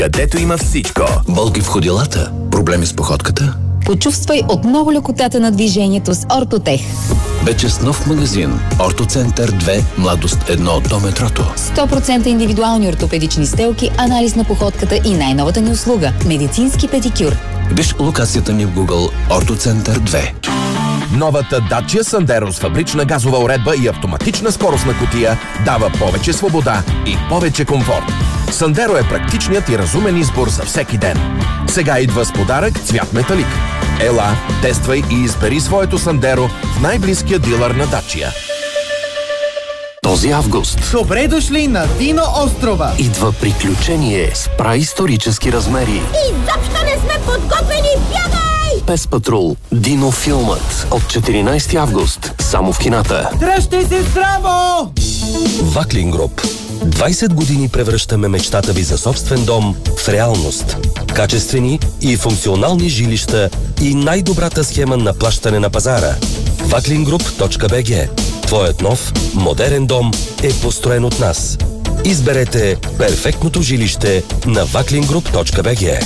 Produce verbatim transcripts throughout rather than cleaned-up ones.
където има всичко. Болки в ходилата? Проблеми с походката? Почувствай отново лекотата на движението с Ортотех. Вече с нов магазин Ортоцентър две, Младост едно до метрото. сто процента индивидуални ортопедични стелки, анализ на походката и най-новата ни услуга – медицински педикюр. Виж локацията ни в Google Ортоцентър две. Новата Dacia Sandero с фабрична газова уредба и автоматична скоростна кутия дава повече свобода и повече комфорт. Sandero е практичният и разумен избор за всеки ден. Сега идва с подарък цвят металик. Ела, тествай и избери своето Sandero в най-близкия дилър на Dacia. Този август добре дошли на Дино острова. Идва приключение с праисторически размери. Изобщо не сме подготвени, бягай! Пес Патрул, Дино филмът от четиринайсети август, само в кината. Дръжте се здраво! Ваклин Груп. двайсет години превръщаме мечтата ви за собствен дом в реалност. Качествени и функционални жилища и най-добрата схема на плащане на пазара. ваклин груп точка би джи. Твоят нов, модерен дом е построен от нас. Изберете перфектното жилище на ваклин груп точка би джи.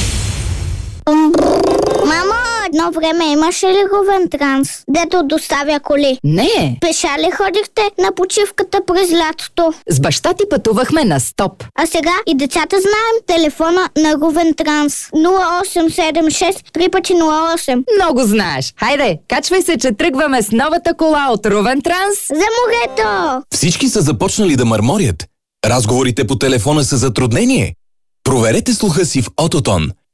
Мамо, едно време имаше ли Ровентранс, дето доставя коли? Не, Пеша ли ходихте на почивката през лятото? с баща ти пътувахме на стоп. А сега и децата знаем телефона на Ровентранс нула осем седем шест три пъти нула осем. Много знаеш. Хайде, качвай се, че тръгваме с новата кола от Ровентранс. За морето! Всички са започнали да мърморят. Разговорите по телефона са затруднение. Проверете слуха си в Ототон.